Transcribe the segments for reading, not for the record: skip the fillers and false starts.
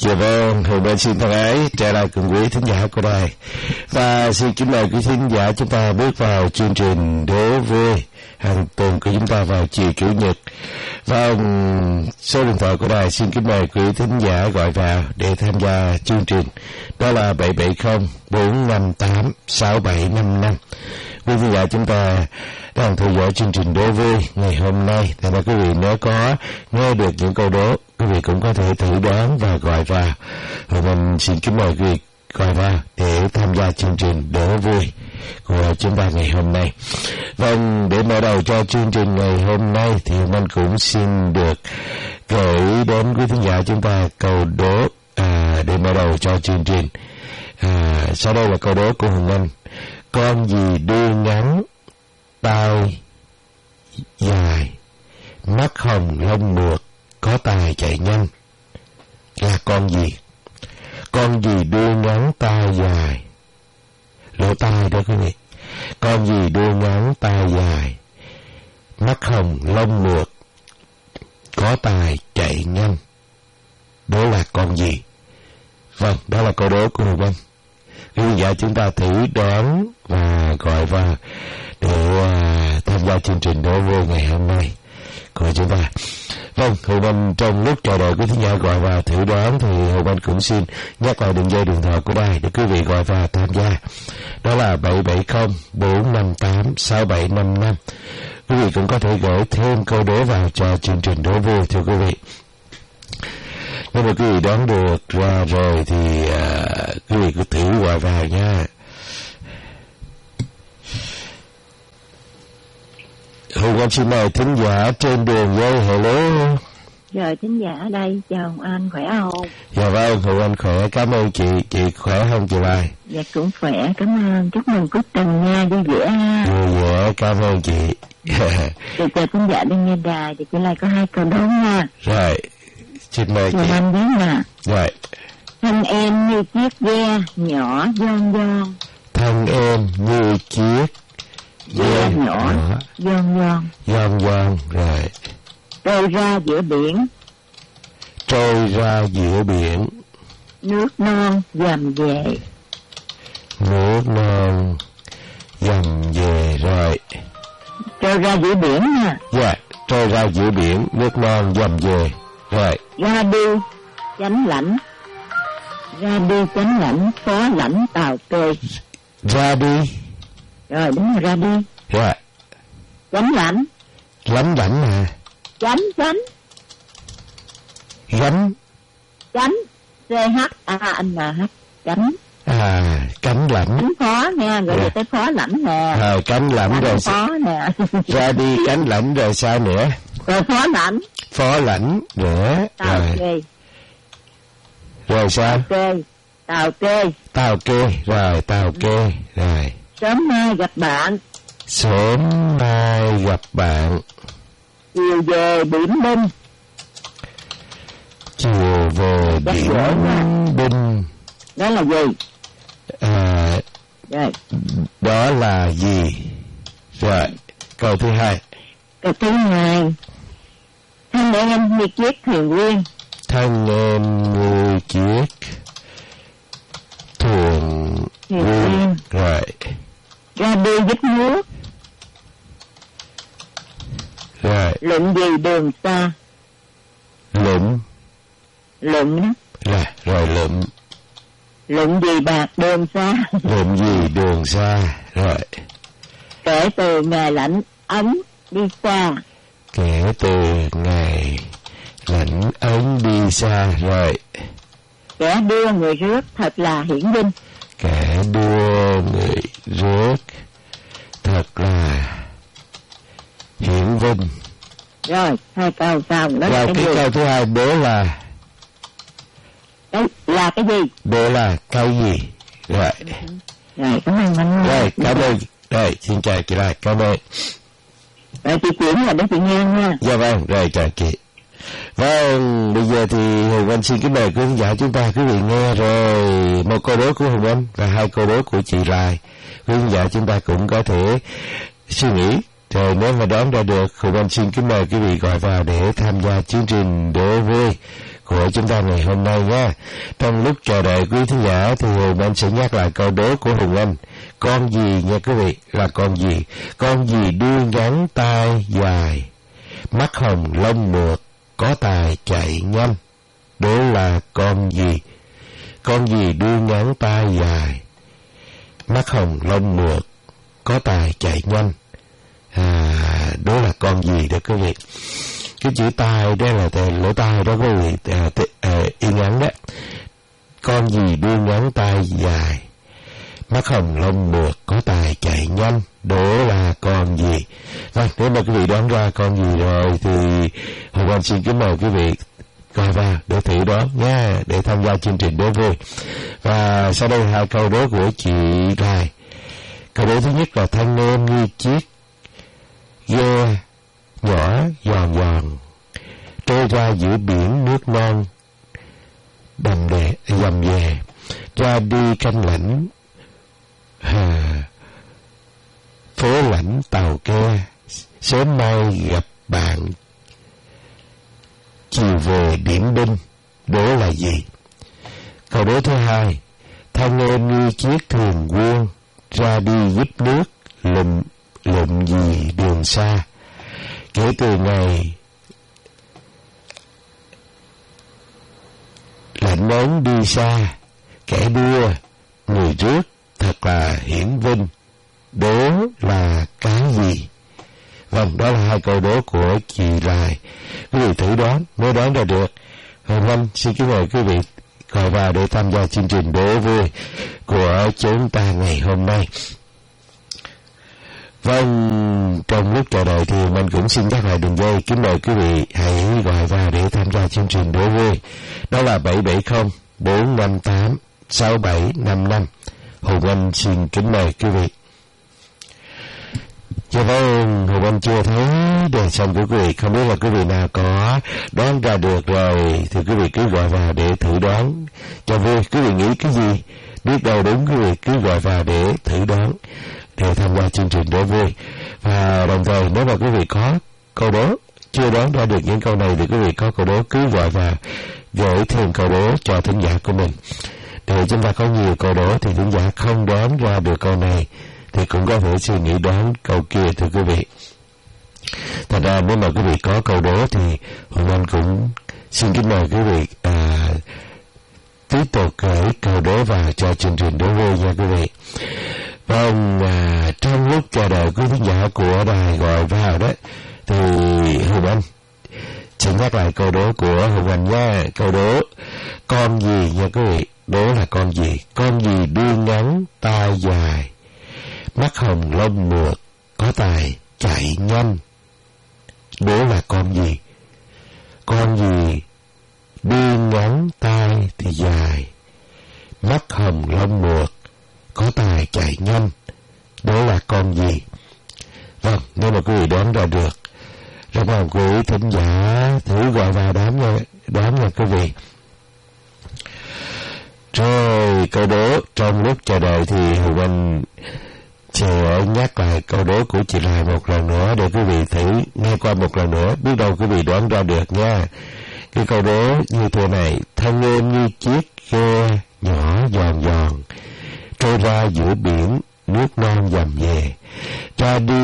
Dạ vâng, Hùng Anh xin thân ái trở lại cùng quý thính giả của đài. Và xin kính mời quý thính giả chúng ta bước vào chương trình đố vui hàng tuần của chúng ta vào chiều Chủ nhật. Và số điện thoại của đài xin kính mời quý thính giả gọi vào để tham gia chương trình. Đó là 770-458-6755. Quý thính giả chúng ta đang theo dõi chương trình đố vui ngày hôm nay. Thì quý vị nếu có nghe được những câu đố, quý vị cũng có thể thử đoán và gọi vào. Và mình xin kính mời quý vị gọi vào để tham gia chương trình đố vui của chúng ta ngày hôm nay. Vâng, để mở đầu cho chương trình ngày hôm nay thì mình cũng xin được gửi đến quý thính giả chúng ta câu đố để mở đầu cho chương trình. Sau đây là câu đố của Hùng Anh. Con gì đuôi ngắn, tai dài, mắt hồng lông mượt, có tài chạy nhanh, là con gì? Con gì đuôi ngắn, tai dài, lỗ tai đó quý vị. Con gì đuôi ngắn, tai dài, mắt hồng lông mượt, có tài chạy nhanh, đó là con gì? Vâng, đó là câu đố của Hùng Anh. Quý vị giả chúng ta thử đoán và gọi vào để tham gia chương trình đố vui ngày hôm nay của chúng ta. Vâng, Hùng Anh trong lúc chờ đợi quý thính giả gọi vào thử đoán thì Hùng Anh cũng xin nhắc lại đường dây điện thoại của đài để quý vị gọi vào tham gia. Đó là 770-458-6755. Quý vị cũng có thể gửi thêm câu đố vào cho chương trình đố vui thưa quý vị. Nếu mà quý vị đoán được ra rồi thì quý vị cứ thử gọi vào nha. Hùng Anh xin mời thính giả trên đường dây. Hello. Rồi, thính giả ở đây, chào Hùng Anh, khỏe không? Dạ vâng, Hùng Anh khỏe, cảm ơn chị khỏe không chị Lai? Dạ cũng khỏe, cảm ơn, chúc mừng cuối tuần nha, vui vẻ ha. Vui vẻ, cảm ơn chị. Chào thính giả đi nghe đài, thì chị Lai có 2 câu đố nha. Rồi, xin mời chị. Hùng Anh biết nè. Rồi. Thân em như chiếc ghe nhỏ giòn giòn. Thân em như chiếc ghe nhỏ giòn giòn. Giòn giòn, rồi. Trôi ra giữa biển. Trôi ra giữa biển. Nước non dầm về. Nước non dầm về, rồi. Trôi ra giữa biển nha. Dạ, trôi ra giữa biển, nước non dầm về, rồi. Ra đi chánh lãnh. Ra đi chánh lãnh, phó lãnh tàu tươi. Ra đi. Rồi, đúng rồi, ra đi. Dạ. Chánh lãnh. Lãnh lãnh hả? Chánh. Gánh. Chánh. C-H-A-N-H. Chánh. Cánh lãnh. Chánh phó nha, gọi là tới phó lãnh nè. Rồi, cánh lãnh rồi. Phó nè. Ra đi cánh lãnh rồi sao nữa? Rồi phó lãnh. Phó lãnh nữa. Tàu kê. Rồi sao? Tàu kê. Tàu kê, rồi tàu kê, rồi. Sớm mai gặp bạn. Sớm mai gặp bạn. Chiều về điểm binh. Chiều về điểm binh. Đó là gì? Rồi. Đó là gì? Rồi, câu thứ 2. Câu thứ 2. Thân em như chiếc thuyền quyên. Thân em như chiếc thuyền quyên. Rồi. Ra đi giúp nước. Rồi. Lụm gì đường xa. Lụm đó. Rồi lụm. Lụm gì bạc đường xa. Lụm gì đường xa, rồi. Kể từ ngày lãnh ấn đi xa. Kể từ ngày lãnh ấn đi xa, rồi. Kẻ đưa người rước thật là hiển vinh. Kẻ đưa người rước thật là hiển vinh. Rồi, 2 câu xong đó. Rồi cái câu thứ 2 đó là cái gì? Đó là cái gì? Rồi. Rồi, cảm ơn anh. Rồi, cảm ơn. Rồi, xin chào chị Lai, cảm ơn. Rồi, chị chuyển là để chị nghe nha. Dạ vâng, rồi chào chị. Vâng, bây giờ thì Hùng Anh xin kính mời quý khán giả chúng ta quý vị nghe rồi một câu đố của Hùng Anh và 2 câu đố của chị Lai. Quý khán giả chúng ta cũng có thể suy nghĩ. Rồi nếu mà đoán ra được, Hùng Anh xin kính mời quý vị gọi vào để tham gia chương trình đố vui của chúng ta ngày hôm nay nha. Trong lúc chờ đợi quý thính giả thì Hùng Anh sẽ nhắc lại câu đố của Hùng Anh. Con gì nha quý vị, là con gì? Con gì đuôi ngắn tai dài, mắt hồng lông mượt, có tài chạy nhanh. Đố là con gì? Con gì đuôi ngắn tai dài, mắt hồng lông mượt, có tài chạy nhanh. Đó là con gì đó quý vị? Cái chữ tai đó là lỗ tai đó quý vị, y ngắn đó. Con gì đuôi ngắn tai dài, mắt hồng lông mượt, có tài chạy nhanh. Đó là con gì? Vâng, nếu mà quý vị đoán ra con gì rồi thì Hùng Anh xin kính mời quý vị coi vào để thử đoán nha, để tham gia chương trình đố vui. Và sau đây 2 câu đố của chị Lai. Câu đố thứ nhất là thân em như chiếc ghe nhỏ giòn giòn, trôi ra giữa biển nước non đầm dè, ra đi canh lãnh phố lãnh tàu ke, sớm mai gặp bạn chiều về điểm binh. Đố là gì? Câu đố thứ hai, thân em như chiếc thuyền buôn, ra đi giúp nước lụm gì đường xa. Kể từ ngày lạnh nóng đi xa, kẻ đua người rước thật là hiển vinh. Đố là cái gì? Vâng, đó là 2 câu đố của chị Lai. Quý vị thử đoán, nếu đoán ra được, Hồng Anh xin kính mời quý vị gọi vào để tham gia chương trình đố vui của chúng ta ngày hôm nay. Vâng, trong lúc chờ đợi thì mình cũng xin nhắc lại đường dây. Kính mời quý vị hãy gọi vào để tham gia chương trình đố vui. Đó là 770-458-6755. Hùng Anh xin kính mời quý vị. Dạ vâng, Hùng Anh chưa thấy đề xong của quý vị. Không biết là quý vị nào có đoán ra được rồi thì quý vị cứ gọi vào để thử đoán cho vui. Quý vị nghĩ cái gì biết đâu đúng, quý vị cứ gọi vào để thử đoán, để tham gia chương trình đố vui. Và đồng thời nếu mà quý vị có câu đố chưa đoán ra được những câu này thì quý vị có câu đố cứ gọi vào gửi thêm câu đố cho thính giả của mình, để chúng ta có nhiều câu đố thì thính giả không đoán ra được câu này thì cũng có thể suy nghĩ đoán câu kia thưa quý vị. Thật ra nếu mà quý vị có câu đố thì Hùng Anh cũng xin kính mời quý vị tiếp tục gửi câu đố vào cho chương trình đố vui nha quý vị. Vâng, trong lúc chờ đợi quý thính giả của đài gọi vào đó thì Hùng Anh xin nhắc lại câu đố của Hùng Anh nha. Câu đố con gì nha quý vị? Đố là con gì? Con gì đuôi ngắn tai dài, mắt hồng lông mượt, có tài chạy nhanh. Đố là con gì? Con gì đuôi ngắn tai thì dài, mắt hồng lông mượt, có tài chạy nhanh. Đó là con gì? Vâng, nếu mà quý vị đoán ra được, rất mong quý thính giả thử gọi vào đoán nha quý vị. Rồi, câu đố trong lúc chờ đợi thì Hùng Anh sẽ nhắc lại câu đố của chị Lai một lần nữa để quý vị thử nghe qua một lần nữa, biết đâu quý vị đoán ra được nha. Cái câu đố như thế này: thân em như chiếc ghe nhỏ giòn giòn, trôi ra giữa biển nước non dầm dề, ra đi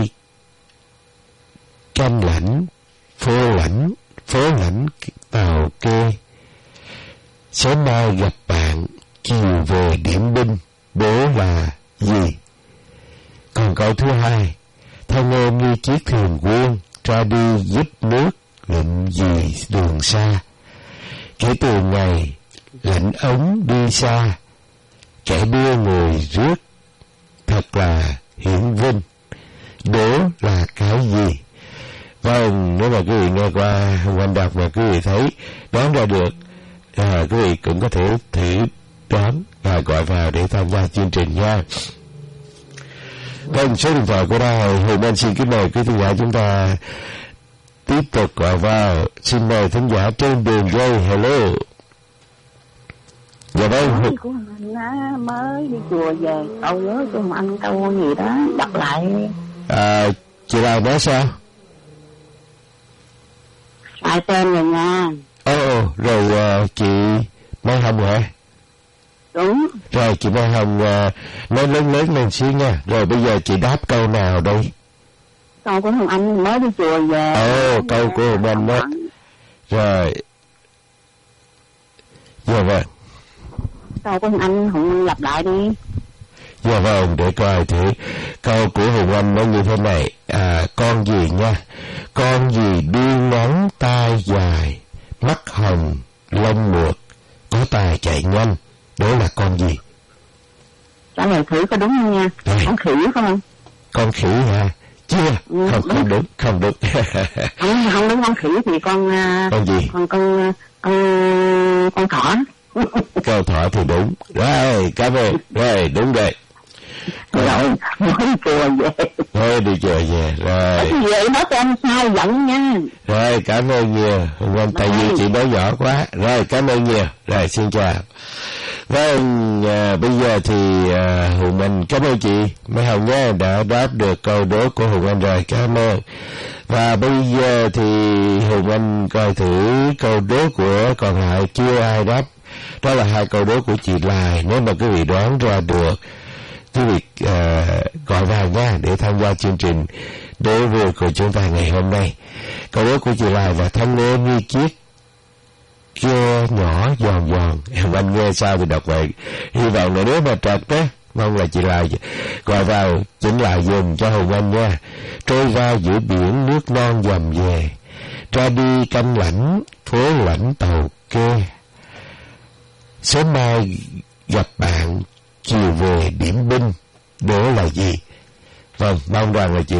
canh lãnh phố lãnh tàu kê, sớm mai gặp bạn chiều về điểm binh. Đố là gì? Còn câu thứ hai, thân em như chiếc thuyền buôn, ra đi giúp nước lụm gì đường xa. Kể từ ngày lãnh ống đi xa, kẻ đưa người rước thật là hiển vinh. Đố là cái gì? Vâng, nếu mà quý vị nghe qua Hùng Anh đọc mà quý vị thấy đoán ra được, quý vị cũng có thể thử đoán và gọi vào để tham gia chương trình nha. Vâng, số điện thoại của đài Hùng Anh xin kính mời quý thính giả chúng ta tiếp tục gọi vào. Xin mời thính giả trên đường dây. Hello. Dạ vâng. Của anh mới đi chùa về, câu nhớ của anh câu gì đó đọc lại. Chị Lai nói sao? Ai tên rồi nha. Rồi chị Mai Hồng hả? Đúng. Rồi chị Mai Hồng nói lớn lên xíu nha. Rồi bây giờ chị đáp câu nào đây? Câu của Hồng Anh mới đi chùa về. Câu của Hồng Anh đó. Rồi. Dạ vâng. Câu của Hồng Anh lặp lại đi. Dạ vâng, để coi thử. Câu của Hồng Anh nó như thế này. Con gì nha? Con gì đuôi ngắn tai dài, mắt hồng, lông mượt, có tài chạy nhanh. Đó là con gì? Trả lời thử có đúng không nha? Rồi. Con khỉ phải không? Con khỉ hả? Chưa. Không đúng. Không đúng. Con khỉ thì con gì? Con thỏ. Câu thỏ thì đúng. Rồi, cảm ơn. Rồi, đúng rồi. Rồi, mới đi chùa về. Thôi đi chùa về. Rồi. Vậy nói cho anh sai giận nha. Rồi, cảm ơn nhiều. Hồng tại vì chị nói nhỏ quá. Rồi, cảm ơn nhiều. Rồi, xin chào. Vâng, bây giờ thì Hùng Anh cảm ơn chị Mai Hồng nhé, đã đáp được câu đố của Hùng Anh rồi, cảm ơn. Và bây giờ thì Hùng Anh coi thử câu đố của còn lại chưa ai đáp. Đó là 2 câu đố của chị Lai. Nếu mà quý vị đoán ra được, quý vị gọi vào nha để tham gia chương trình đố vui của chúng ta ngày hôm nay. Câu đố của chị Lai là thân em như chiếc ghe nhỏ giòn giòn. Anh nghe sao thì đọc vậy. Hy vọng là nếu mà trật đó, mong là chị Lai gọi vào chỉnh lại dùm cho Hồng Anh nha. Trôi ra giữa biển nước non dầm về, ra đi canh lãnh phố lãnh tàu kê. Sớm mai gặp bạn chiều về điểm binh. Đó là gì? Vâng, mong rằng là chị